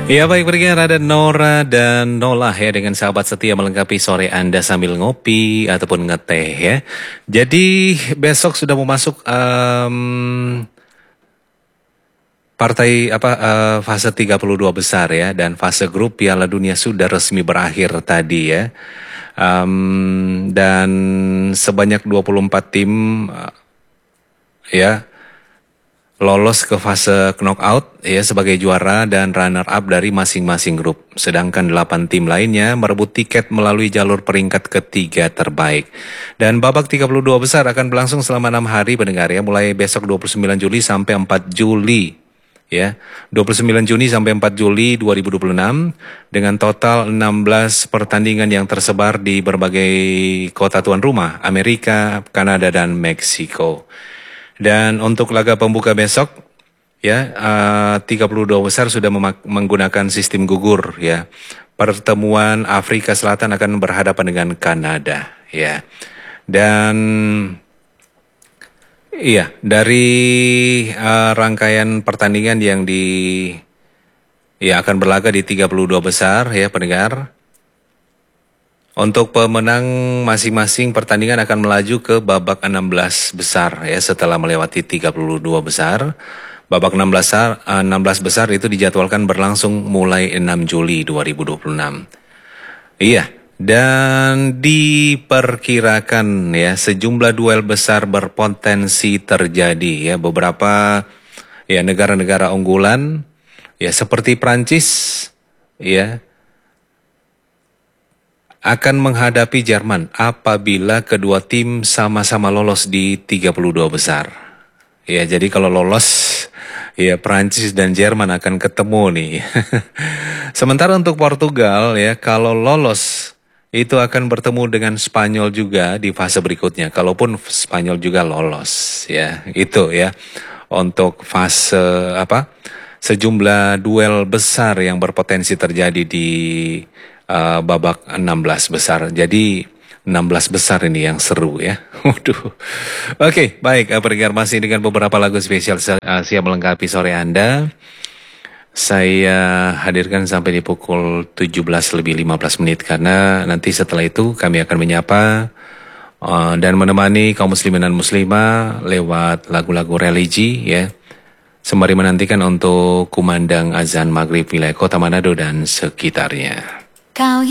Ya baik, berikan ada Nora dan Nolah ya dengan sahabat setia melengkapi sore Anda sambil ngopi ataupun ngeteh ya. Jadi besok sudah mau masuk partai fase 32 besar ya, dan fase grup Piala Dunia sudah resmi berakhir tadi ya. Dan sebanyak 24 tim ya lolos ke fase knockout ya sebagai juara dan runner up dari masing-masing grup. Sedangkan 8 tim lainnya merebut tiket melalui jalur peringkat ketiga terbaik. Dan babak 32 besar akan berlangsung selama 6 hari pendengar ya, mulai besok 29 Juli sampai 4 Juli. Ya, 29 Juni sampai 4 Juli 2026 dengan total 16 pertandingan yang tersebar di berbagai kota tuan rumah, Amerika, Kanada, dan Meksiko. Dan untuk laga pembuka besok, ya 32 besar sudah menggunakan sistem gugur ya. Pertemuan Afrika Selatan akan berhadapan dengan Kanada ya. Dan iya, dari rangkaian pertandingan yang akan berlaga di 32 besar ya pendengar. Untuk pemenang masing-masing pertandingan akan melaju ke babak 16 besar ya setelah melewati 32 besar. Babak 16 besar itu dijadwalkan berlangsung mulai 6 Juli 2026. Iya, dan diperkirakan ya sejumlah duel besar berpotensi terjadi ya. Beberapa ya negara-negara unggulan ya seperti Prancis ya akan menghadapi Jerman apabila kedua tim sama-sama lolos di 32 besar. Ya, jadi kalau lolos, ya Prancis dan Jerman akan ketemu nih. Sementara untuk Portugal, ya kalau lolos, itu akan bertemu dengan Spanyol juga di fase berikutnya. Kalaupun Spanyol juga lolos, ya itu ya. Untuk fase sejumlah duel besar yang berpotensi terjadi di babak 16 besar. Jadi 16 besar ini yang seru ya. Waduh. Oke, baik. Pendengar masih dengan beberapa lagu spesial siap melengkapi sore Anda. Saya hadirkan sampai di pukul 17:15 karena nanti setelah itu kami akan menyapa dan menemani kaum muslimin dan muslimah lewat lagu-lagu religi ya. Sembari menantikan untuk kumandang azan maghrib wilayah Kota Manado dan sekitarnya. Kau